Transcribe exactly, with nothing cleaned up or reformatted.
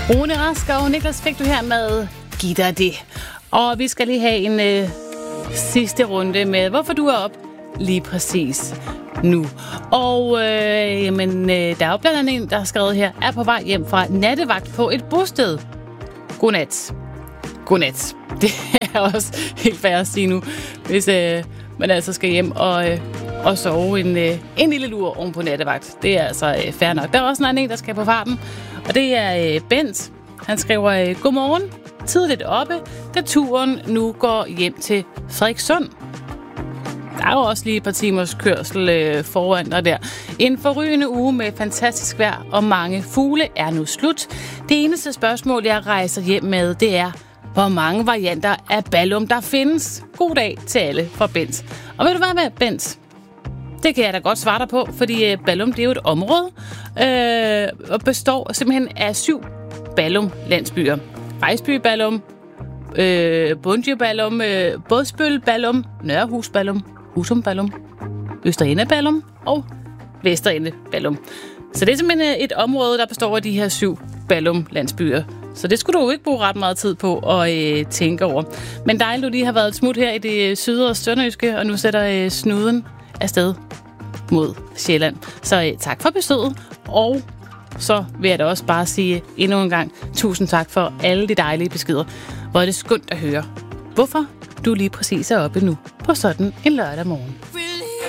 Rune Rask og Niklas fik du her med Giv dig det. Og vi skal lige have en øh, sidste runde med, hvorfor du er op lige præcis nu. Og øh, jamen, øh, der er jo blandt andet en, der har skrevet her, er på vej hjem fra nattevagt på et bosted. Godnat. Godnat. Det er også helt fair at sige nu, hvis øh, man altså skal hjem og, øh, og sove en, øh, en lille lur oven på nattevagt. Det er altså øh, fair nok. Der er også en, der skal på farten, og det er øh, Bent. Han skriver, øh, godmorgen, tidligt oppe, da turen nu går hjem til Frederikssund. Der er jo også lige et par timers kørsel øh, foran dig der. En forrygende uge med fantastisk vejr og mange fugle er nu slut. Det eneste spørgsmål, jeg rejser hjem med, det er, hvor mange varianter af Ballum der findes. God dag til alle fra Bent. Og ved du hvad med Bent? Det kan jeg da godt svare dig på, fordi øh, Ballum, det er jo et område, øh, og består simpelthen af syv Ballum-landsbyer. Rejsby Ballum, øh, Bundje Ballum, øh, Bådsbøl Ballum, Nørrehus Ballum, Husum Ballum, Østerende Ballum og Vesterende Ballum. Så det er simpelthen et område, der består af de her syv Ballum-landsbyer. Så det skulle du jo ikke bruge ret meget tid på at øh, tænke over. Men dejligt, du lige har været et smut her i det syd- og sønderjyske, og nu sætter øh, snuden afsted mod Sjælland. Så øh, tak for besøget, og så vil jeg da også bare sige endnu en gang tusind tak for alle de dejlige beskeder. Hvor er det skønt at høre, hvorfor du lige præcis er oppe nu på sådan en lørdag morgen.